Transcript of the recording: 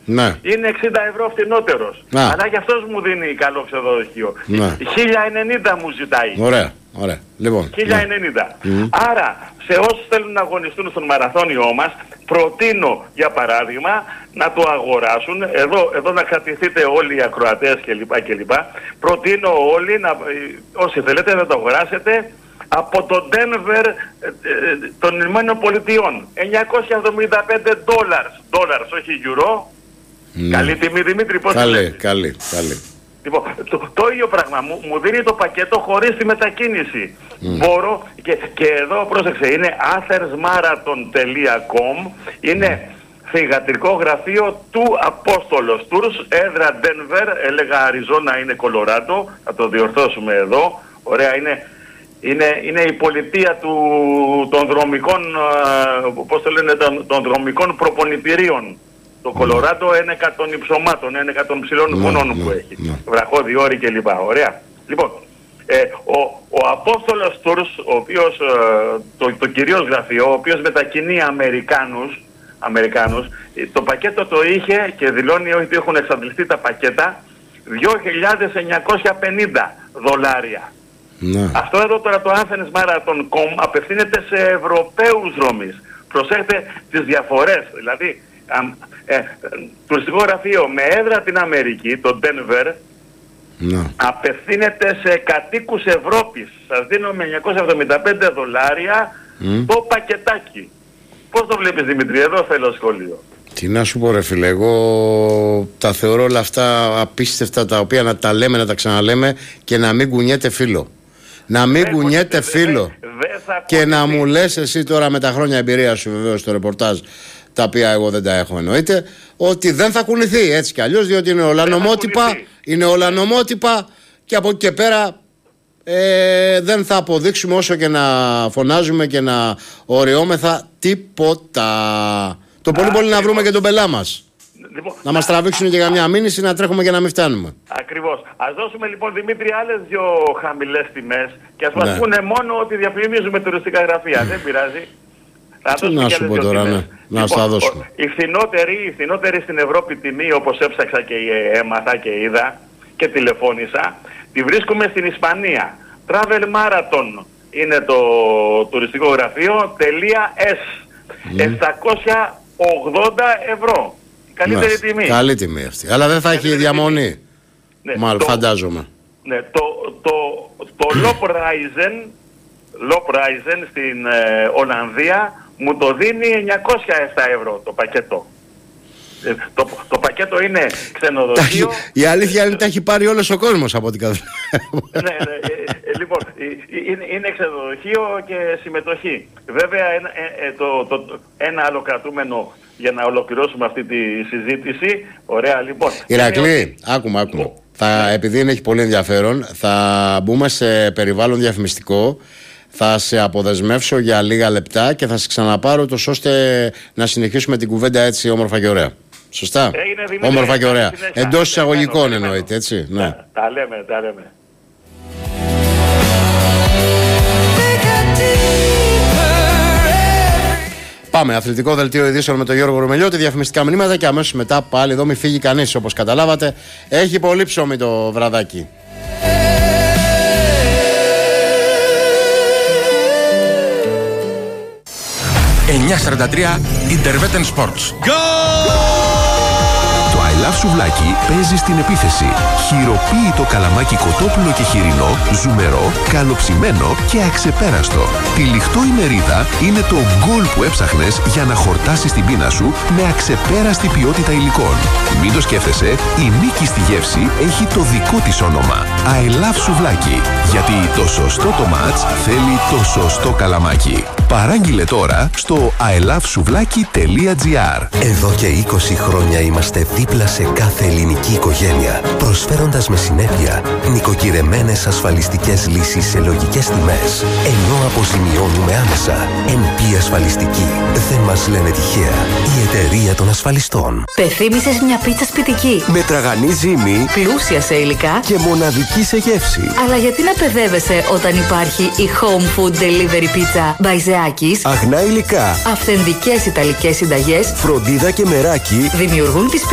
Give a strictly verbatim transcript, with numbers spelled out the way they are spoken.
Ναι. Είναι εξήντα ευρώ φτηνότερος. Να. Αλλά και αυτός μου δίνει καλό ξενοδοχείο. Ναι. χίλια ενενήντα μου ζητάει. Ωραία, ωραία. Λοιπόν, χίλια ναι. ενενήντα. Mm. Άρα, σε όσους θέλουν να αγωνιστούν στον μαραθώνιό μας, προτείνω για παράδειγμα να το αγοράσουν, εδώ, εδώ να κρατηθείτε όλοι οι ακροατές κλπ. κλπ. Προτείνω όλοι, να, όσοι θέλετε να το αγοράσετε, από το Denver ε, ε, των Ηνωμένων Πολιτειών. εννιακόσια εβδομήντα πέντε δόλαρς, δόλαρς όχι γιουρό. Ναι. Καλή τιμή Δημήτρη, πώς Καλή, λέτε. καλή, καλή. Λοιπόν, το, το ίδιο πράγμα μου, μου δίνει το πακέτο χωρίς τη μετακίνηση. Mm. Μπορώ, και, και εδώ πρόσεξε, είναι athersmarathon τελεία com, είναι θυγατρικό γραφείο του Απόστολος Tours, έδρα Denver, έλεγα Αριζόνα είναι Κολοράντο, θα το διορθώσουμε εδώ, ωραία, είναι, είναι, είναι η πολιτεία του, των δρομικών, πώς το λένε, των, των δρομικών προπονητηρίων. Το Κολοράντο είναι των υψωμάτων, είναι των ψηλών βουνών που έχει. Ναι. Βραχώδη, όρη κλπ. Ωραία. Λοιπόν, ε, ο, ο Απόστολος Tours, ο οποίος, ε, το, το κυρίως γραφείο, ο οποίος μετακινεί Αμερικάνους, Αμερικάνους, το πακέτο το είχε και δηλώνει ότι έχουν εξαντληθεί τα πακέτα δύο χιλιάδες εννιακόσια πενήντα δολάρια. Ναι. Αυτό εδώ τώρα το athens marathon τελεία com απευθύνεται σε Ευρωπαίους δρόμους. Προσέχετε τις διαφορές, δηλαδή Ε, τουριστικό γραφείο με έδρα την Αμερική, το Denver, no. απευθύνεται σε κατοίκους Ευρώπης. Σας δίνω με εννιακόσια εβδομήντα πέντε δολάρια mm. το πακετάκι. Πώς το βλέπεις Δημήτρη, εδώ θέλω σχόλιο. Τι να σου πω ρε φίλε, εγώ τα θεωρώ όλα αυτά απίστευτα, τα οποία να τα λέμε, να τα ξαναλέμε και να μην κουνιέται φίλο. Να μην κουνιέται φίλο. Δε, δε και να μου λες εσύ τώρα με τα χρόνια εμπειρία σου βεβαίως στο ρεπορτάζ, τα οποία εγώ δεν τα έχω εννοείται, ότι δεν θα κουνηθεί έτσι κι αλλιώς, διότι είναι όλα νομότυπα, είναι όλα νομότυπα και από εκεί και πέρα ε, δεν θα αποδείξουμε όσο και να φωνάζουμε και να οριόμεθα τίποτα. Το πολύ πολύ να βρούμε και τον πελά μας. Λοιπόν, να μας τραβήξουν και καμιά μήνυση, να τρέχουμε και να μην φτάνουμε. Ακριβώς. Ας δώσουμε λοιπόν Δημήτρη άλλες δύο χαμηλές τιμές και ας μας ναι. πούνε μόνο ότι διαφημίζουμε τουριστικά γραφεία. Δεν πειράζει. Τι να σου πω τώρα, ναι. Να λοιπόν, στα δώσουμε. Η φθηνότερη, η φθηνότερη στην Ευρώπη τιμή, όπως έψαξα και έμαθα και είδα και τηλεφώνησα, τη βρίσκουμε στην Ισπανία. Travel Marathon είναι το τουριστικό γραφείο, .s, mm. επτακόσια ογδόντα ευρώ. Καλύτερη Μάλιστα. τιμή. Καλή τιμή αυτή. Αλλά δεν θα Καλύτερη έχει διαμονή. Ναι, Μάλλον το, φαντάζομαι. Ναι, το, το, το Loprijzen, Loprijzen στην ε, Ολλανδία μου το δίνει εννιακόσια επτά ευρώ το πακέτο. Ε, το, το πακέτο είναι ξενοδοχείο. Η αλήθεια είναι ότι τα έχει πάρει όλος ο κόσμος από ό,τι καταλαβαίνω. Ναι, ναι, ε, ε, λοιπόν, είναι, είναι ξενοδοχείο και συμμετοχή. Βέβαια ένα, ε, ε, το, το, το, ένα άλλο κρατούμενο για να ολοκληρώσουμε αυτή τη συζήτηση. Ωραία λοιπόν. Ηρακλή, άκουμε, άκουμε. Θα, επειδή είναι, έχει πολύ ενδιαφέρον, θα μπούμε σε περιβάλλον διαφημιστικό. Θα σε αποδεσμεύσω για λίγα λεπτά και θα σε ξαναπάρω τόσο ώστε να συνεχίσουμε την κουβέντα έτσι όμορφα και ωραία. Σωστά. Έγινε, Δημήτρη, όμορφα και ωραία. Εντός εισαγωγικών εννοείται, έτσι. Ναι. Τα, τα λέμε, τα λέμε. Πάμε, αθλητικό δελτίο ειδήσεων με τον Γιώργο Ρουμελιώτη, διαφημιστικά μηνύματα και αμέσως μετά πάλι εδώ μη φύγει κανείς, όπως καταλάβατε. Έχει πολύ ψωμί το βραδάκι. εννιακόσια σαράντα τρία Interveten Sports. Το I Love Σουβλάκι παίζει στην επίθεση. Χειροποίητο καλαμάκι κοτόπουλο και χοιρινό, ζουμερό, καλοψημένο και αξεπέραστο. Τυλιχτό η μερίδα είναι το γκολ που έψαχνες για να χορτάσεις την πείνα σου με αξεπέραστη ποιότητα υλικών. Μην το σκέφτεσαι, η νίκη στη γεύση έχει το δικό της όνομα. I Love Σουβλάκι. Γιατί το σωστό το μάτς θέλει το σωστό καλαμάκι. Παράγγειλε τώρα στο άι λαβ σουβλάκι τελεία τζι άρ. Εδώ και είκοσι χρόνια είμαστε δίπλα σε κάθε ελληνική οικογένεια, προσφέροντας με συνέπεια νοικοκυρεμένες ασφαλιστικές λύσεις σε λογικές τιμές, ενώ αποζημιώνουμε άμεσα. εν πι Ασφαλιστική. Δεν μας λένε τυχαία. Η εταιρεία των ασφαλιστών. Πεθύμησες μια πίτσα σπιτική, με τραγανή ζύμη, πλούσια σε υλικά και μοναδική σε γεύση. Αλλά γιατί να παιδεύεσαι όταν υπάρχει η Home Food Delivery Pizza Μπαϊζεάκης? Αγνά υλικά, αυθεντικές ιταλικές συνταγές, φροντίδα και μεράκι δημιουργούν τις